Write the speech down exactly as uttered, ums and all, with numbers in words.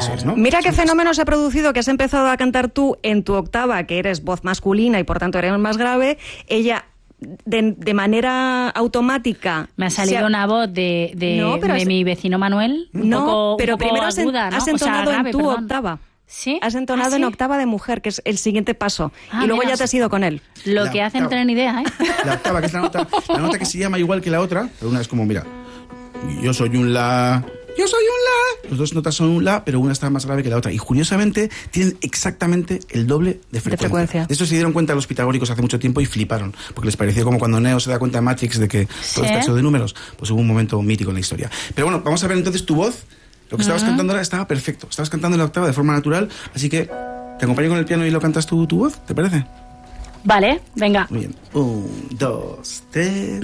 Eso es, ¿no? Mira qué Son- fenómeno se ha producido, que has empezado a cantar tú en tu octava, que eres voz masculina y por tanto eres más grave. Ella, de, de manera automática... Me ha salido se ha- una voz de, de, No, pero de has- mi vecino Manuel. Un No, poco, pero un poco primero has, en- aguda, ¿no? has O sea, entonado grave, en tu perdón. octava. ¿Sí? Has entonado ¿Ah, en sí? octava de mujer, que es el siguiente paso. Ah, y luego mira. ya te has ido con él. Lo La que hacen octava. tener idea, ¿eh? La octava, que es la nota, la nota que se llama igual que la otra, pero una es como, mira, yo soy un la, yo soy un la. Las dos notas son un la, pero una está más grave que la otra. Y curiosamente tienen exactamente el doble de frecuencia. frecuencia. De eso se dieron cuenta los pitagóricos hace mucho tiempo y fliparon, porque les pareció como cuando Neo se da cuenta de Matrix de que todo está hecho de números. Pues hubo un momento mítico en la historia. Pero bueno, vamos a ver entonces tu voz. Lo que estabas cantando ahora estaba perfecto. Estabas cantando en la octava de forma natural, así que te acompaño con el piano y lo cantas tú, tu voz, ¿te parece? Vale, venga. Muy bien. Un, dos, tres...